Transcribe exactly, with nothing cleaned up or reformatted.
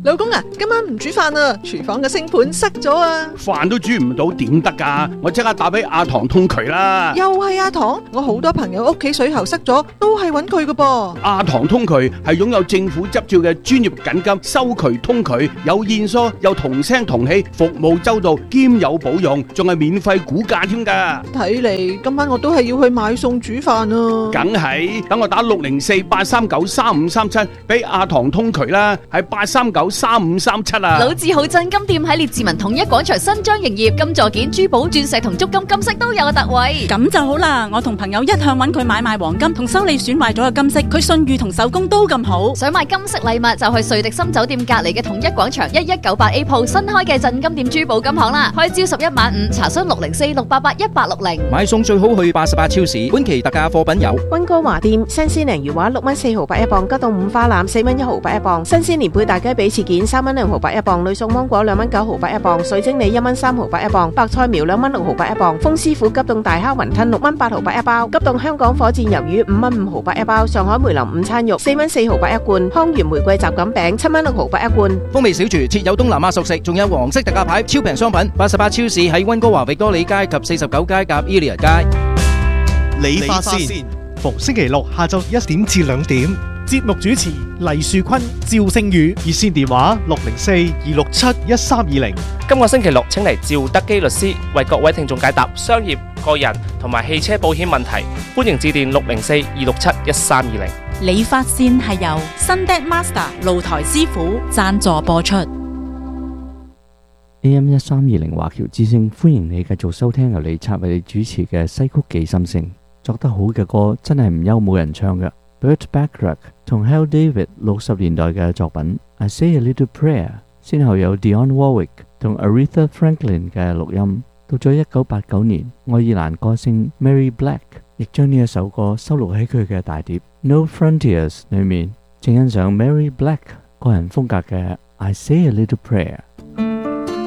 老公啊，今晚唔煮飯啊，廚房嘅星盤塞咗啊！ 飯都煮唔到點得噶？我即刻打俾阿唐通渠啦！ 又係阿唐，我好多朋友屋企水喉塞咗，都係揾佢㗎噃。 阿唐通渠係擁有政府執照嘅專業緊急收渠通渠，有現疏，有同聲同氣，服務周到，兼有保用，仲係免費估價添噶。 睇嚟今晚我都係要去買餸煮飯啊！ 梗係，等我打六零四八三九三五三七俾阿唐通渠啦，係八三九三五三七啊！ 老字號鎮金店喺列治文統一廣場新張營業，金座件、珠寶、鑽石同足金金飾都有特惠。 咁就好啦，我同朋友一向揾佢買賣黃金同修理損壞咗嘅金飾，佢信譽同手工都咁好。 想買金飾禮物就去瑞迪森酒店隔籬嘅統一廣場一一九八 A 鋪新開嘅鎮金店珠寶金行啦，開朝十一晚五，查詢六零四六八八一八六零。 買餸最好去八十八超市，本期特價貨品有溫哥華店新鮮鯪魚話六蚊四毫八一磅，吉凍五花腩四蚊一毫八一磅，新鮮年貝大雞髀翅件三蚊兩毫八一磅，呂宋芒果兩蚊九毫八一磅，水晶梨一蚊三毫八一磅，白菜苗兩蚊六毫八一磅，豐師傅急凍大蝦雲吞六蚊八毫八一包，急凍香港火箭魷魚五蚊五毫八一包，上海梅林午餐肉四蚊四毫八一罐，康源玫瑰雜錦餅七蚊六毫八一罐。 風味小廚設有東南亞熟食，仲有黃色特價牌超平商品。八十八超市喺溫哥華域多利街及四十九街夾 Elliott 街。 理髮線逢星期六下晝一點至兩點，節目主持黎樹坤、趙星宇，熱線電話六零四二六七一三二零。 今個星期六請嚟趙德基律師為各位聽眾解答商業、個人同埋汽車保險問題，歡迎致電六零四二六七一三二零。 理髮線係由 Sunday Master 露台師傅贊助播出。 A M 一三二零華僑之聲，歡迎你繼續收聽由李策為你主持嘅西曲寄心聲。作得好嘅歌真係唔憂冇人唱嘅。Burt Bacharach 同 Hal David 六十年代嘅作品 I Say a Little Prayer， 先後有 Dionne Warwick 同 Aretha Franklin 嘅錄音。到咗一九八九年，愛爾蘭歌星 Mary Black 亦將呢一首歌收錄喺佢嘅大碟 No Frontiers 裏面。請欣賞 Mary Black 個人風格嘅 I Say a Little Prayer。